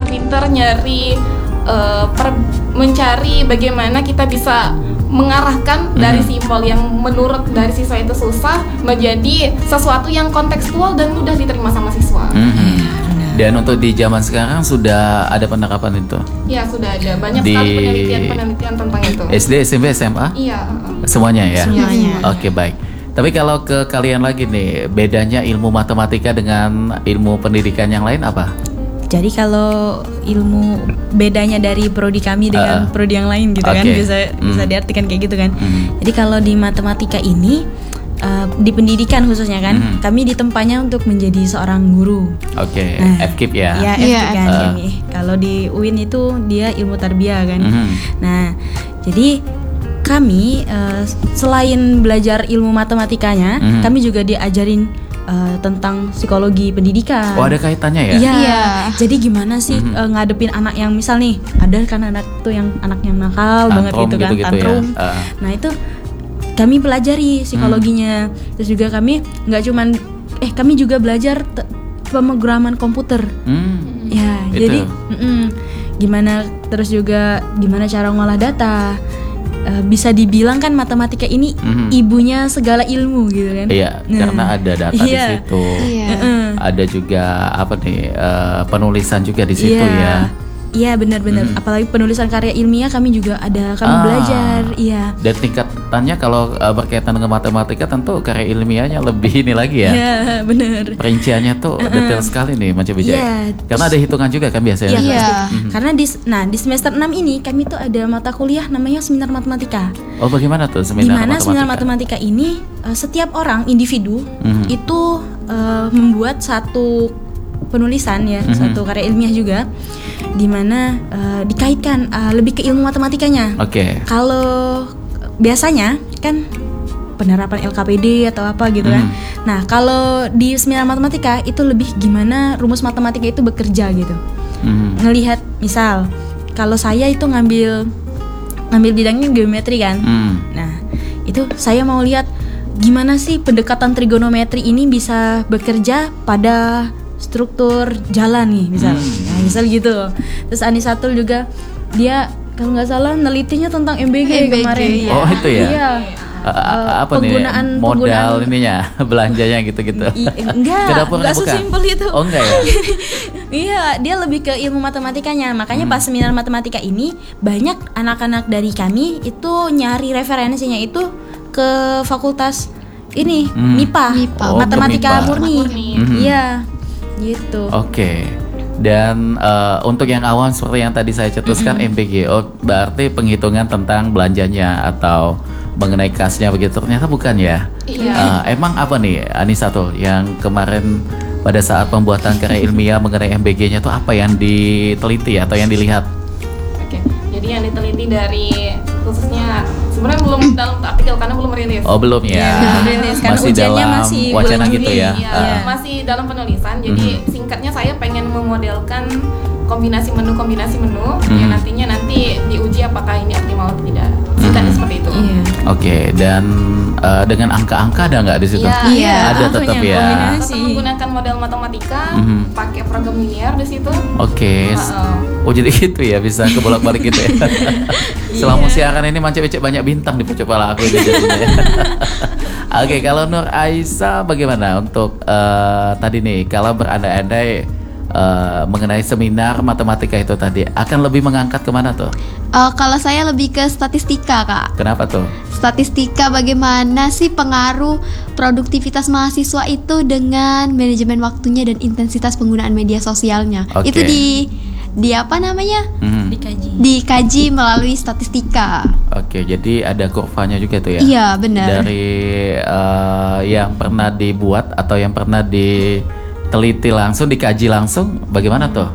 pinter-pinter nyari mencari bagaimana kita bisa mengarahkan dari simbol yang menurut dari siswa itu susah menjadi sesuatu yang kontekstual dan mudah diterima sama siswa. Dan untuk di zaman sekarang sudah ada penerapan itu? Ya, sudah ada banyak sekali penelitian tentang itu. SD, SMP, SMA? Iya. Semuanya ya? Semuanya. Oke, baik. Tapi kalau ke kalian lagi nih, bedanya ilmu matematika dengan ilmu pendidikan yang lain apa? Jadi kalau ilmu bedanya dari prodi kami dengan prodi yang lain gitu kan, bisa diartikan kayak gitu kan. Jadi kalau di matematika ini di pendidikan khususnya kan, kami ditempatnya untuk menjadi seorang guru. Oke, Nah, FKIP ya? Ya, FKIP kan kami. Kalau di UIN itu dia ilmu tarbiyah kan. Nah, jadi kami selain belajar ilmu matematikanya, kami juga diajarin tentang psikologi pendidikan. Oh, ada kaitannya ya? Iya. Jadi gimana sih ngadepin anak yang misal nih, ada kan anak tuh yang anaknya nakal banget gitu kan, tantrum. Ya. Nah, itu kami pelajari psikologinya. Terus juga kami kami juga belajar pemrograman komputer. Ya, itu. jadi gimana cara ngolah data. Bisa dibilang kan matematika ini ibunya segala ilmu gitu kan. Iya, karena ada data di situ. Ada juga penulisan juga di situ ya. Iya, benar-benar. Apalagi penulisan karya ilmiah kami juga ada belajar. Iya. Dan tingkatannya kalau berkaitan dengan matematika tentu karya ilmiahnya lebih ini lagi ya. Iya, benar. Perinciannya tuh detail sekali nih Manca Wijaya. Iya. Karena ada hitungan juga kan biasanya. Iya. Karena di semester 6 ini kami tuh ada mata kuliah namanya seminar matematika. Oh, bagaimana tuh seminar Dimana matematika? seminar matematika ini setiap orang individu itu membuat satu penulisan ya, satu karya ilmiah juga, dimana dikaitkan lebih ke ilmu matematikanya. Oke. Kalau biasanya kan penerapan LKPD atau apa gitu kan. Nah, kalau di seminar matematika itu lebih gimana rumus matematika itu bekerja gitu. Ngelihat misal kalau saya itu ngambil bidangnya geometri kan. Nah, itu saya mau lihat gimana sih pendekatan trigonometri ini bisa bekerja pada struktur jalan nih misal. Nah, misal gitu. Terus Anisatul juga dia kalau nggak salah nelitinya tentang MBG kemarin. Oh, itu ya. Iya. Apa nih modal ininya belanjanya gitu-gitu? Enggak sesimpel itu. Oh, enggak ya? Iya, dia lebih ke ilmu matematikanya. Makanya pas seminar matematika ini banyak anak-anak dari kami itu nyari referensinya itu ke fakultas ini MIPA. Oh, matematika MIPA. murni. Iya. Gitu. Oke. Dan untuk yang awam seperti yang tadi saya cetuskan MBG, berarti penghitungan tentang belanjanya atau mengenai kasnya begitu, ternyata bukan ya? Iya. Emang apa nih Anisatul yang kemarin pada saat pembuatan karya ilmiah mengenai MBG-nya tuh apa yang diteliti atau yang dilihat? Oke, jadi yang diteliti dari khususnya sebenarnya belum dalam artikel karena belum rilis. Oh, belum ya. Masih dalam wacana gitu ya. Iya, masih dalam penulisan. Jadi singkatnya saya pengen memodelkan kombinasi menu yang nantinya diuji apakah ini optimal atau tidak. Singkatnya seperti itu. Oke, dan dengan angka-angka ada nggak di situ? Iya, ada tetap ya. Tetap menggunakan model matematika, pakai program linear di situ. Oke. Oh, jadi gitu ya, bisa kebolak-balik gitu ya. Selama siaran ini Manca Wijaya banyak bintang di kepala aku ini jadinya. Oke, kalau Nur Aisyah bagaimana untuk tadi nih kalau berandai-andai mengenai seminar matematika itu tadi akan lebih mengangkat kemana tuh? Kalau saya lebih ke statistika, Kak. Kenapa tuh? Statistika bagaimana sih pengaruh produktivitas mahasiswa itu dengan manajemen waktunya dan intensitas penggunaan media sosialnya. Oke. Itu di apa namanya? Dikaji melalui statistika. Oke, jadi ada kurvanya juga tuh ya? Iya, benar. Dari yang pernah dibuat atau yang pernah diteliti langsung, dikaji langsung, bagaimana tuh?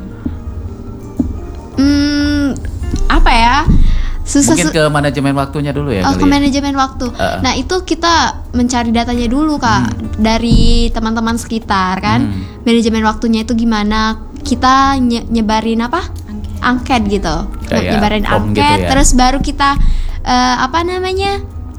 Apa ya? Mungkin ke manajemen waktunya dulu ya? Ke manajemen waktu. Nah, itu kita mencari datanya dulu, Kak, dari teman-teman sekitar kan. Manajemen waktunya itu gimana? Kita nyebarin apa? Angket gitu. Nyebarin angket, gitu ya. Terus baru kita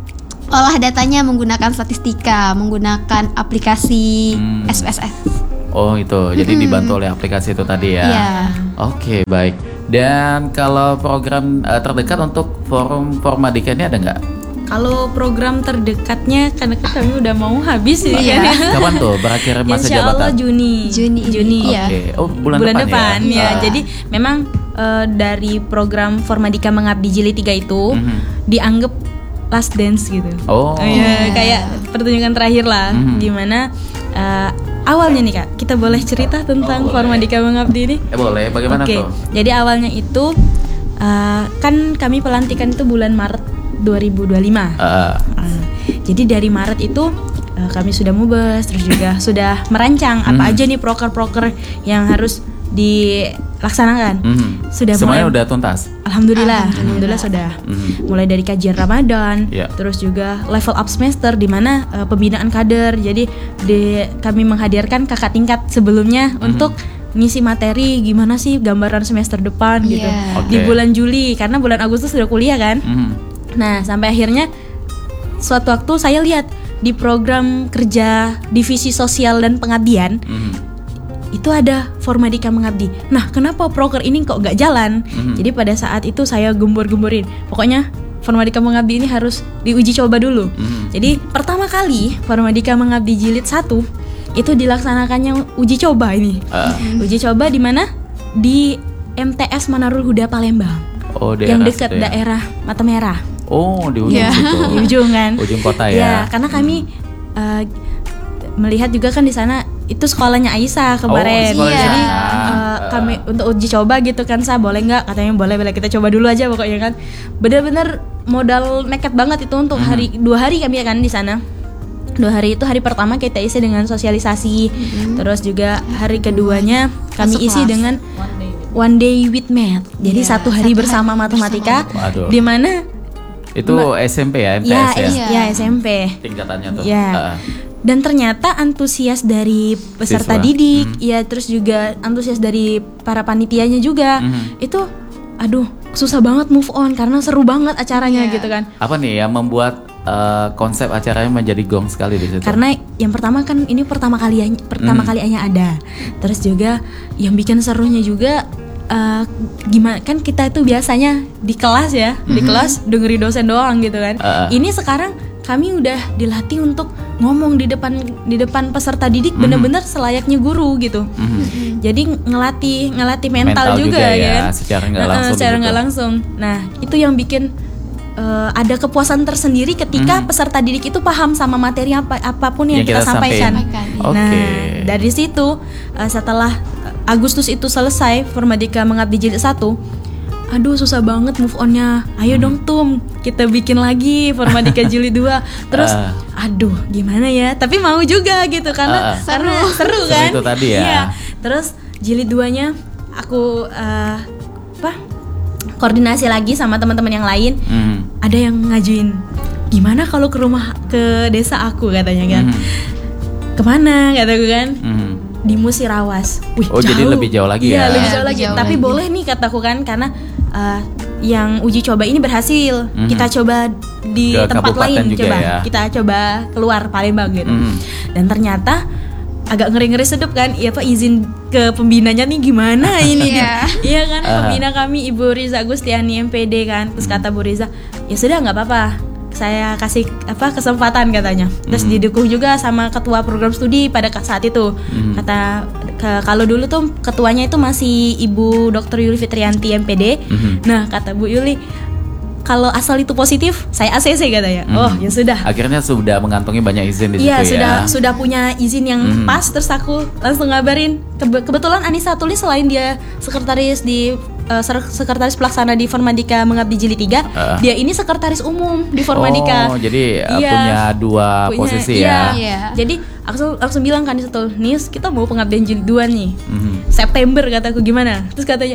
olah datanya menggunakan statistika, menggunakan aplikasi SPSS. Oh itu, jadi dibantu oleh aplikasi itu tadi ya. Iya. Oke, baik. Dan kalau program terdekat untuk forum Formadika ini ada nggak? Kalau program terdekatnya karena kami udah mau habis ya. Kapan tuh berakhir masa Insya Allah jabatan? Juni. Iya. Oke. Oh bulan depan Ah. ya. Jadi memang dari program Formadika Mengabdi Jilid 3 itu dianggap last dance gitu. Oh. Ya, kayak pertunjukan terakhir lah. Gimana awalnya nih Kak, kita boleh cerita tentang Formadika Mengabdi ini? Boleh. Bagaimana Oke. tuh? Jadi awalnya itu kan kami pelantikan itu bulan Maret 2025. Jadi dari Maret itu kami sudah mubes, terus juga sudah merancang apa aja nih proker-proker yang harus dilaksanakan. Sudah Semuanya mulai, udah tuntas. Alhamdulillah sudah. Mulai dari kajian Ramadan, Ya. terus juga level up semester di mana pembinaan kader. Jadi kami menghadirkan kakak tingkat sebelumnya untuk ngisi materi gimana sih gambaran semester depan gitu. Di Oke. bulan Juli karena bulan Agustus sudah kuliah kan. Nah, sampai akhirnya suatu waktu saya lihat di program kerja divisi sosial dan pengabdian itu ada Formadika Mengabdi. Nah, kenapa proker ini kok nggak jalan? Jadi pada saat itu saya gembur-gemburin. Pokoknya Formadika Mengabdi ini harus diuji coba dulu. Jadi pertama kali Formadika Mengabdi Jilid 1 itu dilaksanakannya uji coba ini. Uji coba di mana? Di MTS Manarul Huda Palembang. Oh, yang daerah dekat situ ya? daerah Mata Merah. Oh, di ujung situ. Di ujung kan. Ujung kota Ya, ya. karena kami melihat juga kan di sana itu sekolahnya Aisyah kemarin. sekolah di Jadi sana. kami untuk uji coba gitu kan, boleh nggak? Katanya boleh kita coba dulu aja pokoknya kan. Bener-bener modal nekat banget itu untuk 2 hari kami kan di sana. 2 hari itu hari pertama kita isi dengan sosialisasi, terus juga hari keduanya kami Masuk isi kelas. dengan one day with math. Jadi 1 hari bersama matematika, Waduh. di mana Itu SMP ya, MTS ya? ya SMP. Tingkatannya tuh. Ya. Dan ternyata antusias dari peserta Siswa. didik, ya terus juga antusias dari para panitianya juga. Itu aduh, susah banget move on karena seru banget acaranya gitu kan. Apa nih yang membuat konsep acaranya menjadi gong sekali di situ? Karena yang pertama kan ini pertama kalinya ada. Terus juga yang bikin serunya juga gimana kan kita itu biasanya di kelas ya, di kelas dengerin dosen doang gitu kan. Ini sekarang kami udah dilatih untuk ngomong di depan peserta didik bener-bener selayaknya guru gitu. Jadi ngelatih mental juga ya, kan. secara nggak langsung. Secara gitu. nggak langsung. Nah, itu yang bikin ada kepuasan tersendiri ketika peserta didik itu paham sama materi apapun yang kita sampaikan. Oke. Nah, dari situ setelah Agustus itu selesai Formadika Mengabdi Jilid 1, aduh susah banget move on-nya. Ayo dong Tum, kita bikin lagi Formadika Jilid 2. Terus aduh gimana ya? Tapi mau juga gitu karena seru kan? Seru itu tadi ya. Iya. Terus Jilid 2-nya aku koordinasi lagi sama teman-teman yang lain. Ada yang ngajuin, gimana kalau ke desa aku katanya kan. Kemana kataku kan? Di Musirawas. Wih, Oh, jadi lebih jauh lagi ya? Iya, lebih jauh lagi. Jauh Tapi lagi. boleh nih kataku kan, karena yang uji coba ini berhasil. Kita coba di Ke tempat kabupaten lain, juga coba ya? kita coba keluar Palembang gitu. Dan ternyata agak ngeri-ngeri sedep kan, iya Pak, izin ke pembinanya nih gimana ini nih? Iya kan, pembina kami Ibu Riza Gustiani MPD kan. Terus kata Bu Riza, ya sudah nggak apa-apa, saya kasih kesempatan katanya. Terus didukung juga sama ketua program studi pada saat itu. Kata kalau dulu tuh ketuanya itu masih Ibu Dr. Yuli Fitrianti MPD. Nah, kata Bu Yuli, kalau asal itu positif, saya ACC katanya. Oh, ya sudah. Akhirnya sudah mengantongi banyak izin di Iya, situ ya. sudah punya izin yang pas. Terus aku langsung ngabarin. Kebetulan Anissa Tulis selain dia sekretaris pelaksana di Formadika Mengabdi Jilid 3, dia ini sekretaris umum di Formadika. Oh, jadi Iya. punya dua posisi ya. Iya. Jadi aku langsung bilang kan di situ, Nis, kita mau pengabdian Jilid 2 nih. September kataku, gimana? Terus katanya,